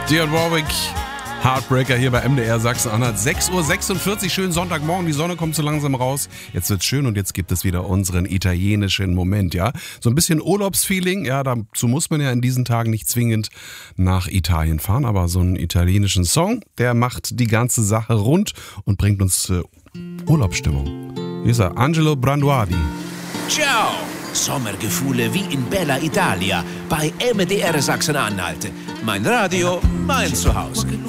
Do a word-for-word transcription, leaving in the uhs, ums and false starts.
Dionne Warwick, Heartbreaker hier bei M D R Sachsen-Anhalt. sechs Uhr sechsundvierzig, schönen Sonntagmorgen, die Sonne kommt so langsam raus. Jetzt wird's schön und jetzt gibt es wieder unseren italienischen Moment, ja. So ein bisschen Urlaubsfeeling, ja, dazu muss man ja in diesen Tagen nicht zwingend nach Italien fahren, aber so einen italienischen Song, der macht die ganze Sache rund und bringt uns äh, Urlaubsstimmung. Hier ist er, Angelo Branduardi. Ciao! Sommergefühle wie in Bella Italia bei M D R Sachsen-Anhalt. Mein Radio, mein Zuhause.